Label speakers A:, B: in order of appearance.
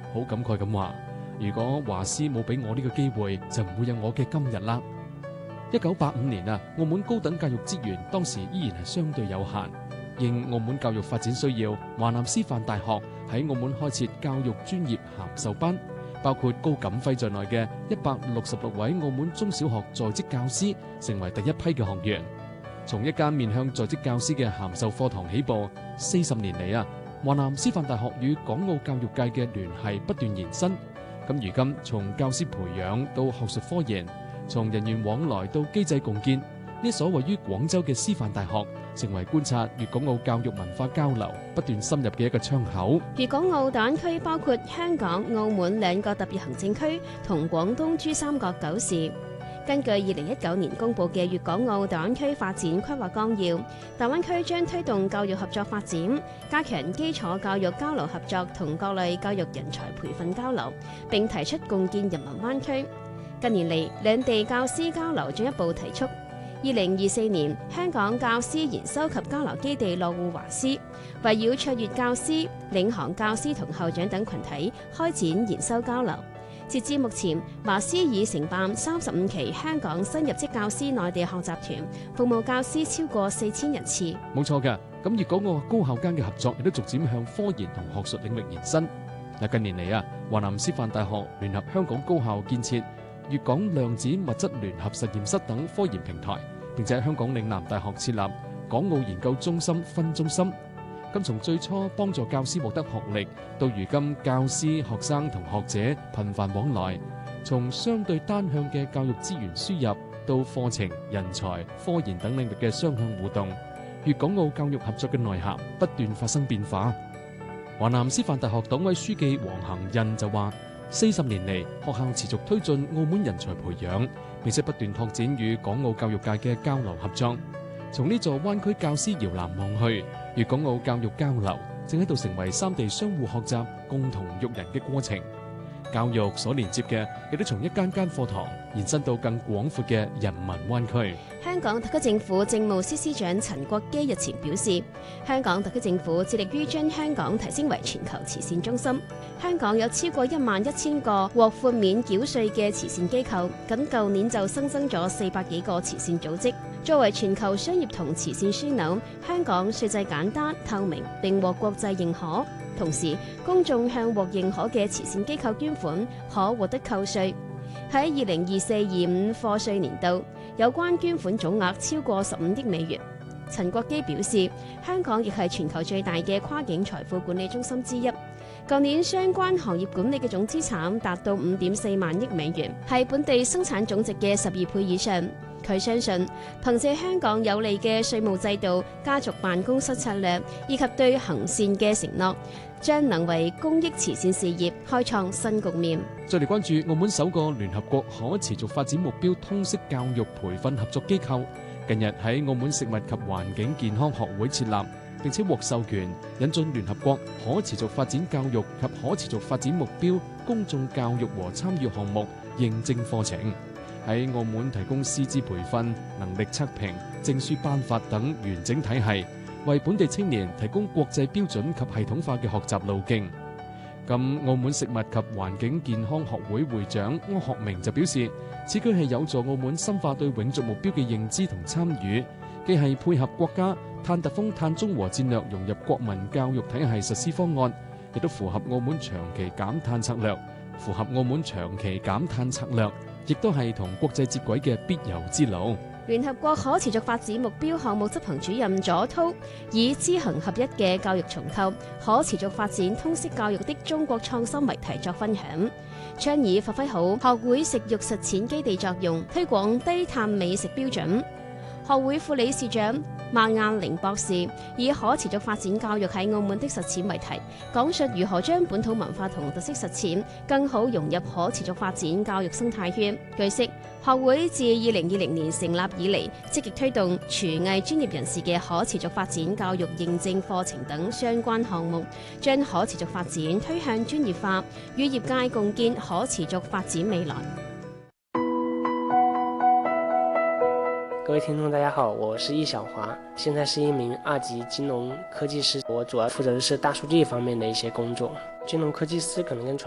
A: 好感慨咁話：如果華師冇俾我呢個機會，就唔會有我嘅今日啦。1985年啊，澳門高等教育資源當時依然係相對有限。應澳門教育發展需要，華南師範大學喺澳門開設教育專業函授班，包括高錦輝在內嘅166位澳門中小學在職教師成為第一批嘅學員。從一間面向在職教師嘅函授課堂起步，40年嚟啊，華南師範大學與港澳教育界嘅聯繫不斷延伸。咁如今從教師培養到學術科研，從人員往來到機制共建，呢所位於廣州嘅師範大學成為觀察粵港澳教育文化交流不斷深入嘅一個窗口。
B: 粵港澳大灣區包括香港、澳門兩個特別行政區同廣東珠三角9市。根據2019年公布嘅粵港澳大灣區發展規劃綱要，大灣區將推動教育合作發展，加強基礎教育交流合作同各類教育人才培訓交流，並提出共建人民灣區。近年嚟，兩地教師交流進一步提速。2024年，香港教師研修及交流基地落戶華師，圍繞卓越教師、領航教師同校長等群體開展研修交流。截至目前，華師已承辦35期香港新入職教師內地學習團，服務教師超過4000人次。
A: 冇錯嘅，咁粵港澳高校間嘅合作亦都逐漸向科研同學術領域延伸。近年嚟啊，華南師範大學聯合香港高校建設粵港量子物質聯合實驗室等科研平台，並且喺香港嶺南大學設立港澳研究中心分中心。咁從最初幫助教師獲得學歷，到如今教師、學生同學者頻繁往來，從相對單向嘅教育資源輸入，到課程、人才、科研等領域嘅雙向互動，粵港澳教育合作嘅內涵不斷發生變化。華南師範大學黨委書記黃恒印就話：40年嚟，學校持續推進澳門人才培養，並且不斷拓展與港澳教育界嘅交流合作。從呢座灣區教師搖籃望去，粵港澳教育交流正喺度成為三地相互學習、共同育人嘅過程。教育所連接嘅，亦都從一間間課堂延伸到更廣闊嘅人民灣區。
B: 香港特區政府政務司司長陳國基日前表示，香港特區政府致力於將香港提升為全球慈善中心。香港有超過11000個獲豁免繳稅嘅慈善機構，僅舊年就新增咗400幾個慈善組織。作為全球商業同慈善樞紐，香港稅制簡單透明，並獲國際認可。同時，公眾向獲認可嘅慈善機構捐款可獲得扣稅。喺2024-25課稅年度，有關捐款總額超過15億美元。陳國基表示，香港亦係全球最大嘅跨境財富管理中心之一。舊年相關行業管理嘅總資產達到5.4萬億美元，係本地生產總值嘅12倍以上。佢相信，憑借香港有利嘅稅務制度、家族辦公室策略以及對行善嘅承諾，將能為公益慈善事業開創新局面。
A: 再嚟關注澳門首個聯合國可持續發展目標通識教育培訓合作機構，近日喺澳門食物及環境健康學會設立，並且獲授權引進聯合國可持續發展教育及可持續發展目標公眾教育和參與項目認證課程。喺澳門提供師資培訓、能力測評、證書頒發等完整體系，為本地青年提供國際標準及系統化嘅學習路徑。咁澳門食物及環境健康學會會長柯學明就表示，此舉係有助澳門深化對永續目標嘅認知同參與，既係配合國家碳達峰碳中和戰略融入國民教育體系實施方案，亦都符合澳門長期減碳策略，亦都係同國際接軌嘅必由之路。
B: 聯合國可持續發展目標項目執行主任左濤以知行合一嘅教育重構可持續發展通識教育的中國創新為題作分享，倡議發揮好學會食育實踐基地作用，推廣低碳美食標準。學會副理事長馬雁玲博士以可持續發展教育喺澳門的實踐為題，講述如何將本土文化同特色實踐更好融入可持續發展教育生態圈。據悉，學會自2020年成立以嚟，積極推動廚藝專業人士嘅可持續發展教育認證課程等相關項目，將可持續發展推向專業化，與業界共建可持續發展未來。
C: 各位聽眾大家好，我是易小華，現在是一名2級金融科技師，我主要負責的是大數據方面的一些工作。金融科技師可能跟傳